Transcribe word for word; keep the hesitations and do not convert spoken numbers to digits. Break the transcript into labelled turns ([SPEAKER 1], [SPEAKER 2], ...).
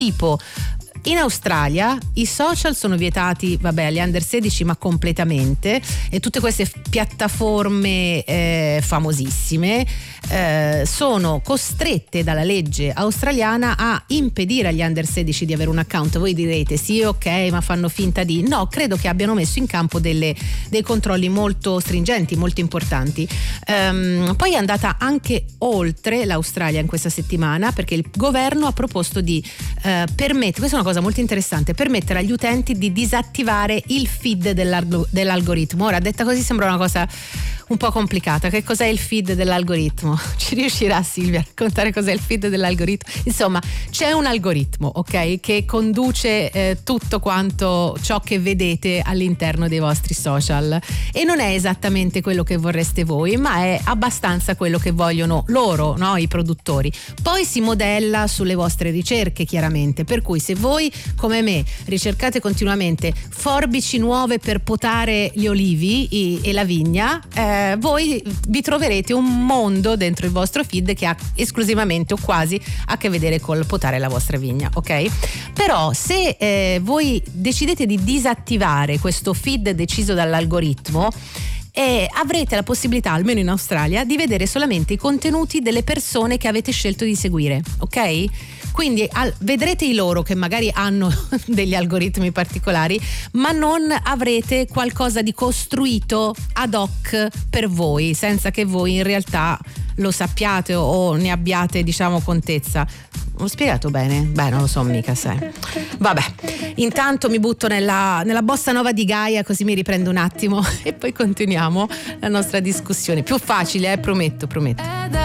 [SPEAKER 1] tipo. In Australia i social sono vietati, vabbè, agli under sedici, ma completamente, e tutte queste piattaforme eh, famosissime eh, sono costrette dalla legge australiana a impedire agli under sedici di avere un account. Voi direte sì, ok, ma fanno finta di... No, credo che abbiano messo in campo delle, dei controlli molto stringenti, molto importanti. Um, poi è andata anche oltre l'Australia in questa settimana, perché il governo ha proposto di uh, permettere, questa è una cosa molto interessante, permettere agli utenti di disattivare il feed dell'alg- dell'algoritmo. Ora, detta così sembra una cosa un po' complicata. Che cos'è il feed dell'algoritmo? Ci riuscirà Silvia a raccontare cos'è il feed dell'algoritmo? Insomma, c'è un algoritmo, ok, che conduce eh, tutto quanto ciò che vedete all'interno dei vostri social, e non è esattamente quello che vorreste voi, ma è abbastanza quello che vogliono loro, no? I produttori. Poi si modella sulle vostre ricerche, chiaramente, per cui se voi come me ricercate continuamente forbici nuove per potare gli olivi i, e la vigna, eh, voi vi troverete un mondo dentro il vostro feed che ha esclusivamente o quasi a che vedere col potare la vostra vigna, ok? Però se eh, voi decidete di disattivare questo feed deciso dall'algoritmo, e avrete la possibilità, almeno in Australia, di vedere solamente i contenuti delle persone che avete scelto di seguire, ok? Quindi al, vedrete i loro che magari hanno degli algoritmi particolari, ma non avrete qualcosa di costruito ad hoc per voi, senza che voi in realtà lo sappiate o ne abbiate, diciamo, contezza. Ho spiegato bene? Beh, non lo so mica, sai. Vabbè, intanto mi butto nella, nella bossa nova di Gaia, così mi riprendo un attimo e poi continuiamo la nostra discussione. Più facile, eh, prometto, prometto.